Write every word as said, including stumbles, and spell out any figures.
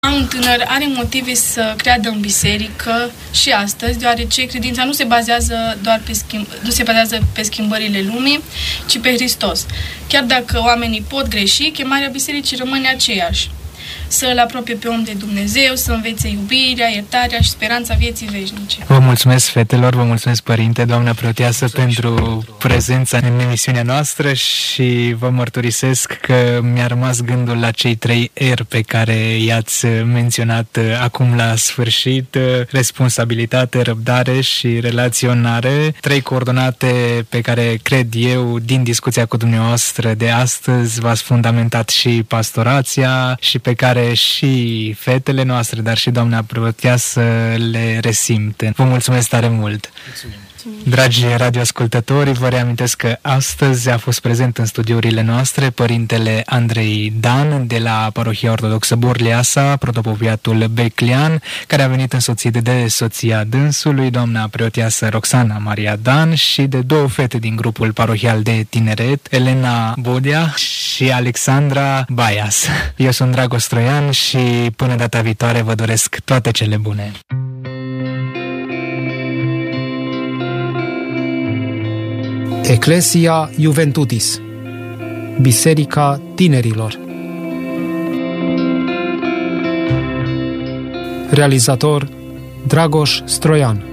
Un tânăr are motive să creadă în biserică și astăzi, deoarece credința nu se bazează doar pe schimb, nu se bazează pe schimbările lumii, ci pe Hristos. Chiar dacă oamenii pot greși, chemarea bisericii rămâne aceeași: să-L apropie pe om de Dumnezeu, să învețe iubirea, iertarea și speranța vieții veșnice. Vă mulțumesc, fetelor, vă mulțumesc, părinte, doamna preoteasă, pentru prezența în emisiunea noastră și vă mărturisesc că mi-a rămas gândul la cei trei R pe care i-ați menționat acum la sfârșit: responsabilitate, răbdare și relaționare. Trei coordonate pe care cred eu, din discuția cu dumneavoastră de astăzi, v-ați fundamentat și pastorația și pe care și fetele noastre, dar și doamna preoteasă le resimt. Vă mulțumesc tare mult! Mulțumim. Dragi radioascultători, vă reamintesc că astăzi a fost prezent în studiourile noastre părintele Andrei Dan de la Parohia Ortodoxă Borleasa, protopopiatul Beclean, care a venit însoțit de soția dânsului, doamna preoteasă Roxana Maria Dan, și de două fete din grupul parohial de tineret, Elena Bodea și Alexandra Baias. Eu sunt Dragoș Stroian și până data viitoare vă doresc toate cele bune. Ecclesia Juventutis, Biserica Tinerilor. Realizator Dragoș Stroian.